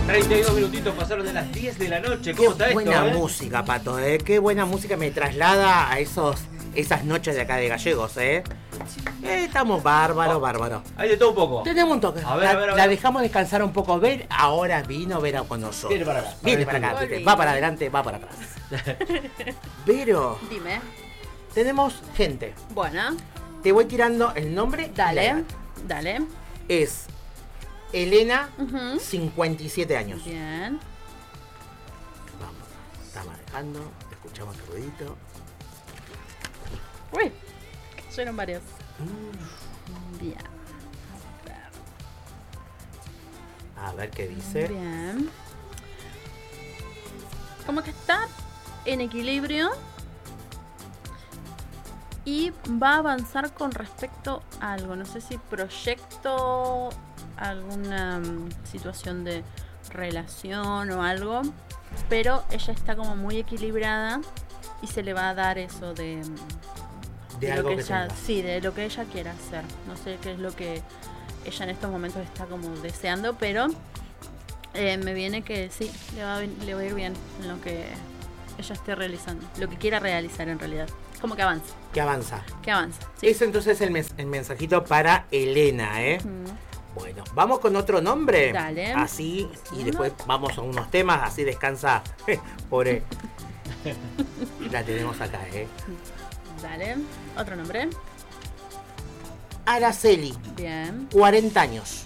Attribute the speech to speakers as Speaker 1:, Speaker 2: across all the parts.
Speaker 1: 32 minutitos pasaron de las 10 de la noche. ¿Cómo está esto?
Speaker 2: Qué buena música, Pato, qué buena música me traslada a esas noches de acá de Gallegos, estamos bárbaros.
Speaker 1: Hay de todo un poco.
Speaker 2: Tenemos un toque.
Speaker 1: A ver.
Speaker 2: La dejamos descansar un poco. Ahora vino Vero con nosotros.
Speaker 1: Viene para acá.
Speaker 2: Viene para acá. Va para adelante, va para atrás. Vero.
Speaker 3: Dime.
Speaker 2: Tenemos gente.
Speaker 3: Bueno.
Speaker 2: Te voy tirando el nombre.
Speaker 3: Dale.
Speaker 2: Es Elena, 57 años.
Speaker 3: Bien.
Speaker 2: Vamos, está manejando. Escuchamos el ruidito.
Speaker 3: Uy, suenan varios. Bien.
Speaker 2: A ver qué dice.
Speaker 3: Bien. Como que está en equilibrio y va a avanzar con respecto a algo. No sé si proyecto, alguna situación de relación o algo, pero ella está como muy equilibrada y se le va a dar eso de
Speaker 2: algo
Speaker 3: lo
Speaker 2: que
Speaker 3: ella,
Speaker 2: tenga.
Speaker 3: sí, de lo que ella quiera hacer. No sé qué es lo que ella en estos momentos está como deseando, pero me viene que sí, le va a ir bien en lo que ella esté realizando, lo que quiera realizar en realidad. Como que avanza.
Speaker 2: Que avanza.
Speaker 3: Sí.
Speaker 2: Es entonces el mensajito para Elena, Bueno, vamos con otro nombre.
Speaker 3: Dale.
Speaker 2: Así, y después vamos a unos temas, así descansa. Pobre. La tenemos acá,
Speaker 3: Dale. Otro nombre.
Speaker 2: Araceli.
Speaker 3: Bien.
Speaker 2: 40 años.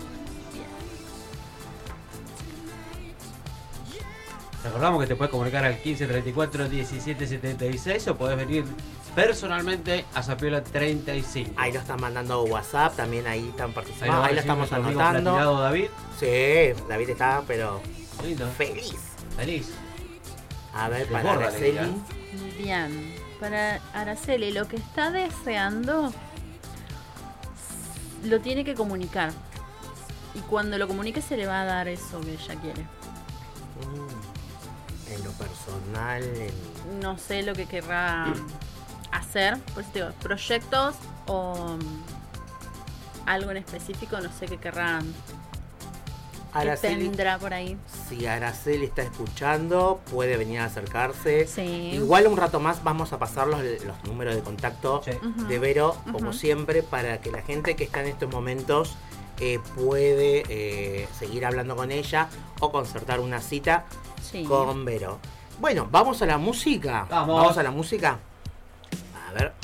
Speaker 1: Recordamos que te puedes comunicar al 15 34 17 76 o podés venir personalmente a Zapiola 35.
Speaker 2: Ahí lo están mandando WhatsApp, también ahí están participando. Ahí lo estamos
Speaker 1: anotando.
Speaker 2: anotando.
Speaker 1: David.
Speaker 2: Sí, David está, pero
Speaker 1: lindo.
Speaker 2: Feliz. A ver,
Speaker 1: Qué
Speaker 2: para
Speaker 1: borra,
Speaker 2: Araceli.
Speaker 3: Bien. Para Araceli, lo que está deseando lo tiene que comunicar. Y cuando lo comunique se le va a dar eso que ella quiere.
Speaker 2: En lo personal,
Speaker 3: no sé lo que querrá hacer, por eso te digo, proyectos o algo en específico, no sé qué querrán.
Speaker 2: Araceli,
Speaker 3: ¿Qué tendrá por ahí?
Speaker 2: Si Araceli está escuchando, puede venir a acercarse.
Speaker 3: Sí.
Speaker 2: Igual un rato más vamos a pasar los números de contacto de Vero, como siempre, para que la gente que está en estos momentos puede seguir hablando con ella o concertar una cita con Vero. Bueno, vamos a la música.
Speaker 1: Vamos
Speaker 2: a la música. A ver.